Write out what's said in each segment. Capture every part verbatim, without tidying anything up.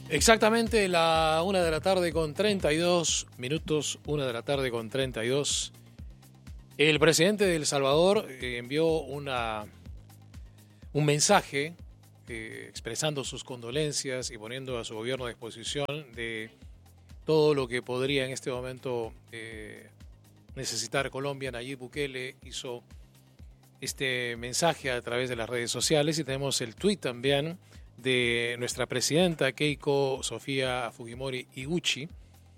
Exactamente la una de la tarde con treinta y dos minutos, una de la tarde con treinta y dos. El presidente de El Salvador eh, envió una, un mensaje eh, expresando sus condolencias y poniendo a su gobierno a disposición de todo lo que podría en este momento eh, necesitar Colombia. Nayib Bukele hizo este mensaje a través de las redes sociales y tenemos el tuit también de nuestra presidenta Keiko Sofía Fujimori Iguchi,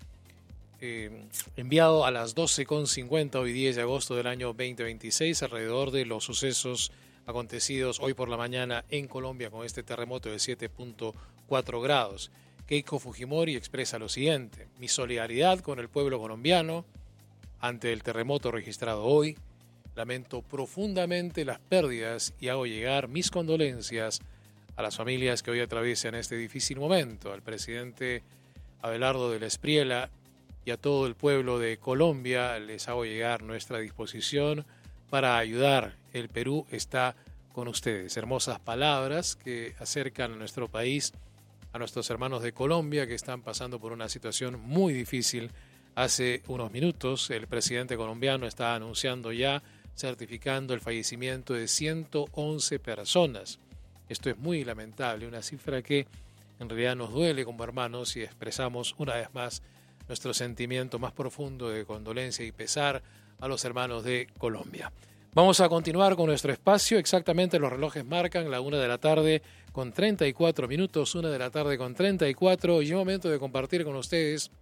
eh, enviado a las doce con cincuenta hoy diez de agosto del año veinte veintiséis alrededor de los sucesos acontecidos hoy por la mañana en Colombia con este terremoto de siete punto cuatro grados. Keiko Fujimori expresa lo siguiente: mi solidaridad con el pueblo colombiano ante el terremoto registrado hoy. Lamento profundamente las pérdidas y hago llegar mis condolencias a las familias que hoy atraviesan este difícil momento, al presidente Abelardo del Espriella y a todo el pueblo de Colombia. Les hago llegar nuestra disposición para ayudar. El Perú está con ustedes. Hermosas palabras que acercan a nuestro país, a nuestros hermanos de Colombia que están pasando por una situación muy difícil. Hace unos minutos el presidente colombiano está anunciando ya, certificando el fallecimiento de ciento once personas. Esto es muy lamentable, una cifra que en realidad nos duele como hermanos y expresamos una vez más nuestro sentimiento más profundo de condolencia y pesar a los hermanos de Colombia. Vamos a continuar con nuestro espacio. Exactamente los relojes marcan la una de la tarde con treinta y cuatro minutos, una de la tarde con treinta y cuatro, y es momento de compartir con ustedes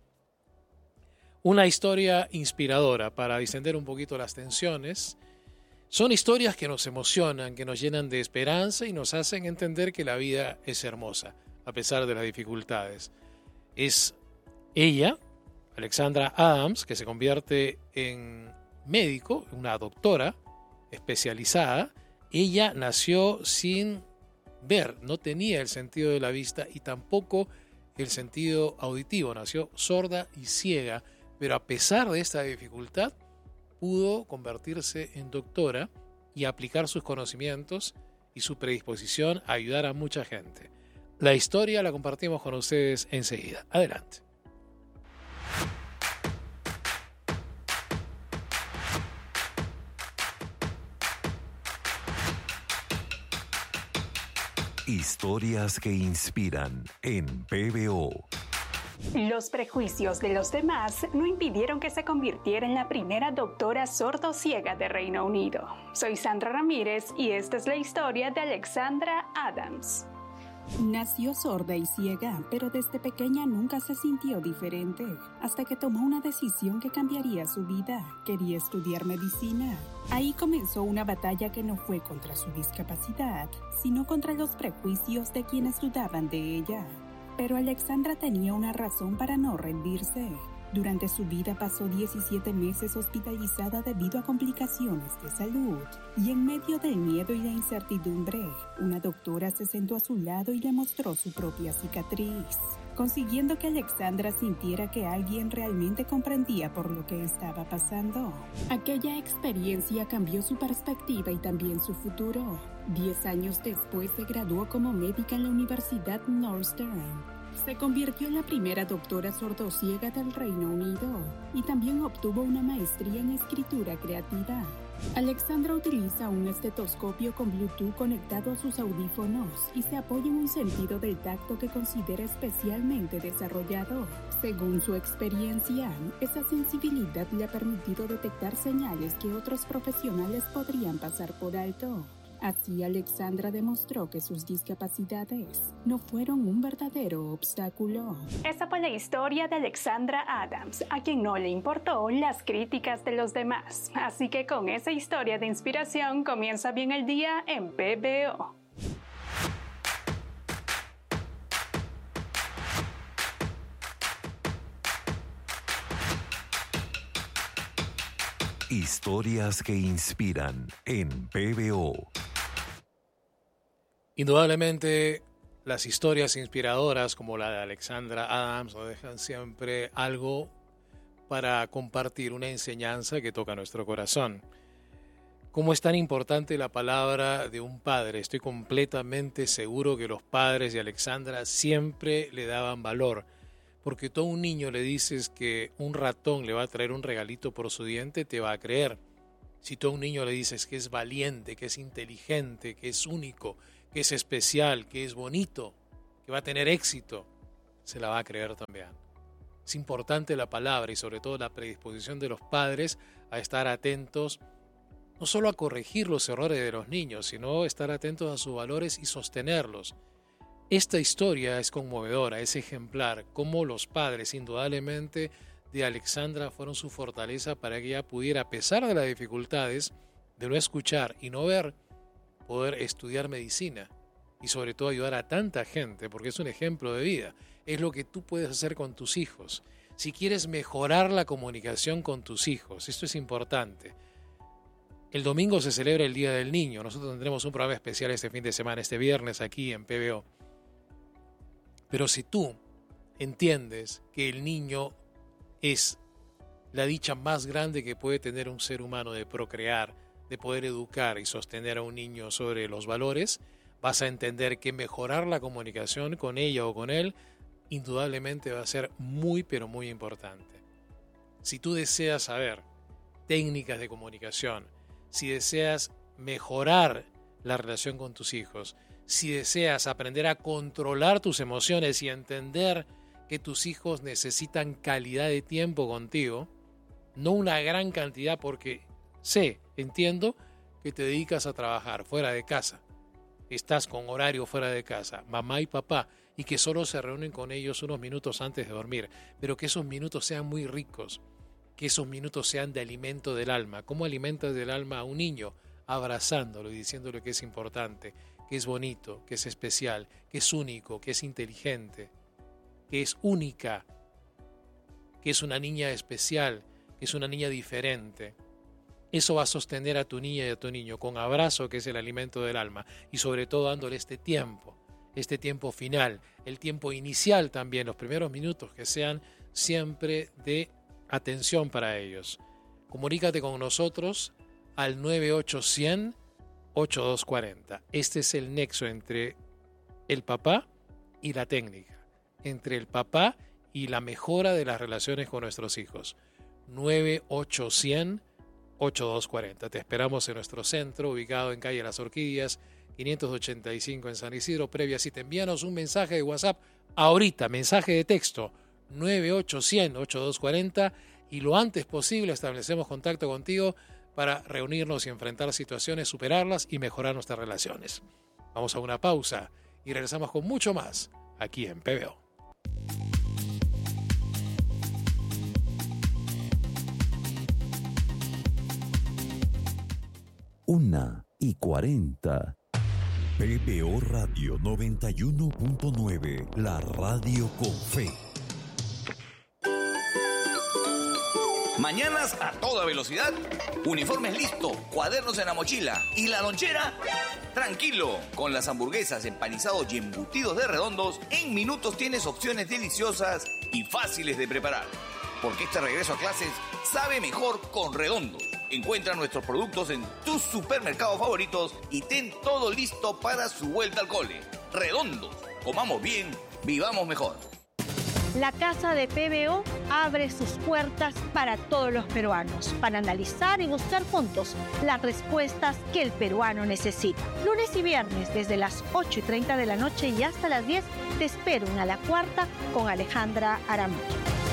una historia inspiradora para distender un poquito las tensiones. Son historias que nos emocionan, que nos llenan de esperanza y nos hacen entender que la vida es hermosa, a pesar de las dificultades. Es ella, Alexandra Adams, que se convierte en médico, una doctora especializada. Ella nació sin ver, no tenía el sentido de la vista y tampoco el sentido auditivo. Nació sorda y ciega, pero a pesar de esta dificultad, pudo convertirse en doctora y aplicar sus conocimientos y su predisposición a ayudar a mucha gente. La historia la compartimos con ustedes enseguida. Adelante. Historias que inspiran en P B O. Los prejuicios de los demás no impidieron que se convirtiera en la primera doctora sordo-ciega de Reino Unido. Soy Sandra Ramírez y esta es la historia de Alexandra Adams. Nació sorda y ciega, pero desde pequeña nunca se sintió diferente, hasta que tomó una decisión que cambiaría su vida. Quería estudiar medicina. Ahí comenzó una batalla que no fue contra su discapacidad, sino contra los prejuicios de quienes dudaban de ella. Pero Alexandra tenía una razón para no rendirse. Durante su vida pasó diecisiete meses hospitalizada debido a complicaciones de salud. Y en medio del miedo y la incertidumbre, una doctora se sentó a su lado y le mostró su propia cicatriz, consiguiendo que Alexandra sintiera que alguien realmente comprendía por lo que estaba pasando. Aquella experiencia cambió su perspectiva y también su futuro. Diez años después se graduó como médica en la Universidad Northern. Se convirtió en la primera doctora sordociega del Reino Unido y también obtuvo una maestría en escritura creativa. Alexandra utiliza un estetoscopio con Bluetooth conectado a sus audífonos y se apoya en un sentido del tacto que considera especialmente desarrollado. Según su experiencia, esa sensibilidad le ha permitido detectar señales que otros profesionales podrían pasar por alto. Así, Alexandra demostró que sus discapacidades no fueron un verdadero obstáculo. Esa fue la historia de Alexandra Adams, a quien no le importó las críticas de los demás. Así que con esa historia de inspiración comienza bien el día en P B O. Historias que inspiran en P B O. Indudablemente, las historias inspiradoras como la de Alexandra Adams nos dejan siempre algo para compartir, una enseñanza que toca nuestro corazón. cómo es tan importante la palabra de un padre. Estoy completamente seguro que los padres de Alexandra siempre le daban valor, porque tú a un niño le dices que un ratón le va a traer un regalito por su diente, te va a creer. Si tú a un niño le dices que es valiente, que es inteligente, que es único, que es especial, que es bonito, que va a tener éxito, se la va a creer también. Es importante la palabra y sobre todo la predisposición de los padres a estar atentos, no solo a corregir los errores de los niños, sino estar atentos a sus valores y sostenerlos. Esta historia es conmovedora, es ejemplar, cómo los padres indudablemente de Alexandra fueron su fortaleza para que ella pudiera, a pesar de las dificultades de no escuchar y no ver, poder estudiar medicina y sobre todo ayudar a tanta gente, porque es un ejemplo de vida. Es lo que tú puedes hacer con tus hijos. Si quieres mejorar la comunicación con tus hijos, esto es importante. El domingo se celebra el Día del Niño. Nosotros tendremos un programa especial este fin de semana, este viernes aquí en P B O. Pero si tú entiendes que el niño es la dicha más grande que puede tener un ser humano de procrear, de poder educar y sostener a un niño sobre los valores, vas a entender que mejorar la comunicación con ella o con él indudablemente va a ser muy pero muy importante. Si tú deseas saber técnicas de comunicación, si deseas mejorar la relación con tus hijos, si deseas aprender a controlar tus emociones y entender que tus hijos necesitan calidad de tiempo contigo, no una gran cantidad, porque sé, entiendo que te dedicas a trabajar fuera de casa, estás con horario fuera de casa, mamá y papá, y que solo se reúnen con ellos unos minutos antes de dormir, pero que esos minutos sean muy ricos, que esos minutos sean de alimento del alma. ¿Cómo alimentas del alma a un niño? Abrazándolo y diciéndole que es importante, que es bonito, que es especial, que es único, que es inteligente, que es única, que es una niña especial, que es una niña diferente. Eso va a sostener a tu niña y a tu niño con abrazo, que es el alimento del alma, y sobre todo dándole este tiempo, este tiempo final, el tiempo inicial también, los primeros minutos que sean siempre de atención para ellos. Comunícate con nosotros al nueve ocho cero cero, ocho dos cuatro cero. Este es el nexo entre el papá y la técnica, entre el papá y la mejora de las relaciones con nuestros hijos. nueve ocho cero cero, ocho dos cuatro cero. Te esperamos en nuestro centro, ubicado en calle Las Orquídeas, quinientos ochenta y cinco en San Isidro, previa cita. Envíanos un mensaje de WhatsApp ahorita, mensaje de texto, nueve ocho cero cero, ocho dos cuatro cero, y lo antes posible establecemos contacto contigo para reunirnos y enfrentar situaciones, superarlas y mejorar nuestras relaciones. Vamos a una pausa y regresamos con mucho más aquí en P B O. Una y cuarenta. P B O Radio noventa y uno punto nueve, la radio con fe. Mañanas a toda velocidad, uniformes listos, cuadernos en la mochila y la lonchera. Tranquilo, con las hamburguesas, empanizados y embutidos de Redondos, en minutos tienes opciones deliciosas y fáciles de preparar. Porque este regreso a clases sabe mejor con Redondos. Encuentra nuestros productos en tus supermercados favoritos y ten todo listo para su vuelta al cole. Redondos, comamos bien, vivamos mejor. La Casa de P B O abre sus puertas para todos los peruanos, para analizar y buscar juntos las respuestas que el peruano necesita. Lunes y viernes, desde las ocho y treinta de la noche y hasta las diez, te espero en A la Cuarta con Alejandra Aramillo.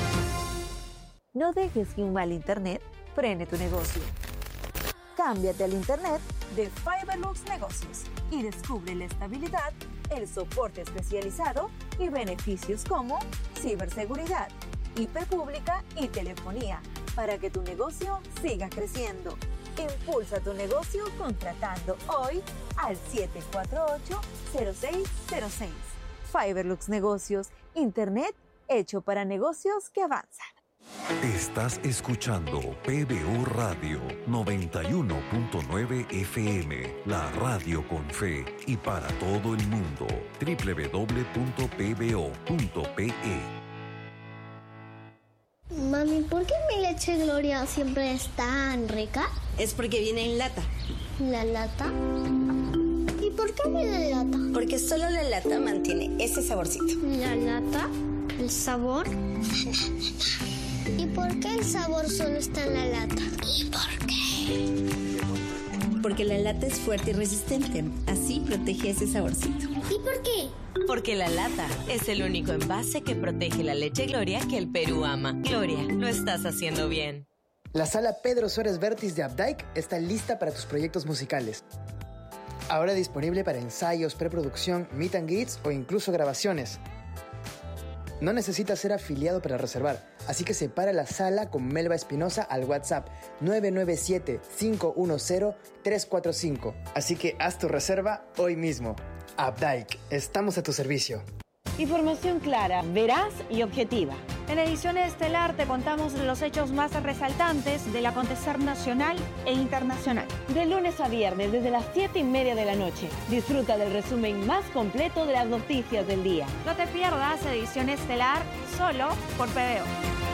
No dejes que un mal internet frene tu negocio. Cámbiate al internet de Fiberlux Negocios y descubre la estabilidad, el soporte especializado y beneficios como ciberseguridad, I P pública y telefonía para que tu negocio siga creciendo. Impulsa tu negocio contratando hoy al siete cuatro ocho, cero seis cero seis. Fiberlux Negocios, internet hecho para negocios que avanzan. Estás escuchando P B O Radio noventa y uno punto nueve F M, la radio con fe y para todo el mundo. doble u doble u doble u punto p b o punto p e. Mami, ¿por qué mi leche Gloria siempre es tan rica? Es porque viene en lata. ¿La lata? ¿Y por qué viene en lata? Porque solo la lata mantiene ese saborcito. ¿La lata? ¿El sabor? ¿Y por qué el sabor solo está en la lata? ¿Y por qué? Porque la lata es fuerte y resistente. Así protege ese saborcito. ¿Y por qué? Porque la lata es el único envase que protege la leche Gloria que el Perú ama. Gloria, lo estás haciendo bien. La sala Pedro Suárez Vértiz de Updike está lista para tus proyectos musicales. Ahora disponible para ensayos, preproducción, meet and greets o incluso grabaciones. No necesitas ser afiliado para reservar, así que separa la sala con Melba Espinosa al WhatsApp nueve nueve siete, cinco uno cero, tres cuatro cinco. Así que haz tu reserva hoy mismo. Updike, estamos a tu servicio. Información clara, veraz y objetiva. En Ediciones Estelar te contamos los hechos más resaltantes del acontecer nacional e internacional. De lunes a viernes, desde las siete y media de la noche. Disfruta del resumen más completo de las noticias del día. No te pierdas Edición Estelar solo por P B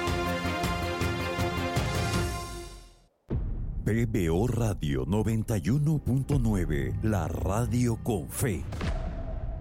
O. P B O Radio noventa y uno punto nueve, la radio con fe.